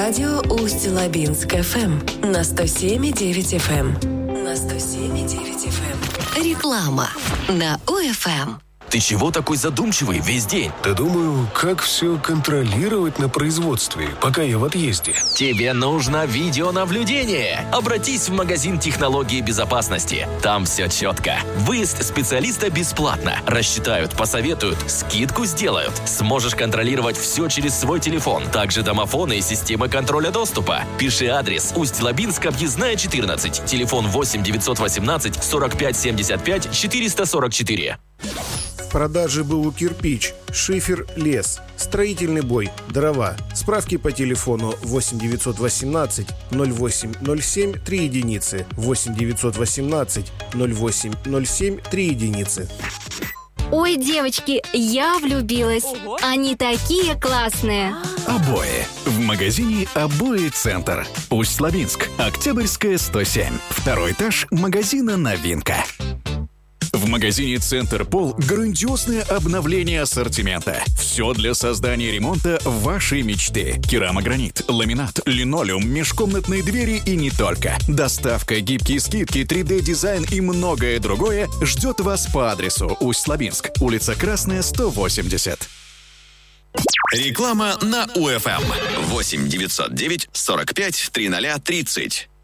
Радио Усть-Лабинск ФМ на 107,9 FM. На 107,9 FM. Реклама на УФМ. Ты чего такой задумчивый весь день? Да думаю, как все контролировать на производстве, пока я в отъезде. Тебе нужно видеонаблюдение. Обратись в магазин технологии безопасности. Там все четко. Выезд специалиста бесплатно. Рассчитают, посоветуют, скидку сделают. Сможешь контролировать все через свой телефон. Также домофоны и системы контроля доступа. Пиши адрес: Усть-Лабинск, объездная 14. Телефон 8 918 45 75 444. В продаже БУ «Кирпич», шифер, лес, строительный бой, дрова. Справки по телефону 8 918 08 07 3 единицы, 8 918 08 07 3 единицы. Ой, девочки, я влюбилась. Ого. Они такие классные. Обои. В магазине «Обои Центр». Усть-Лабинск. Октябрьская, 107. Второй этаж магазина «Новинка». В магазине «Центр Пол» грандиозное обновление ассортимента. Все для создания ремонта вашей мечты. Керамогранит, ламинат, линолеум, межкомнатные двери и не только. Доставка, гибкие скидки, 3D-дизайн и многое другое ждет вас по адресу Усть-Лабинск, улица Красная, 180. Реклама на УФМ. 8 909 45 300 30.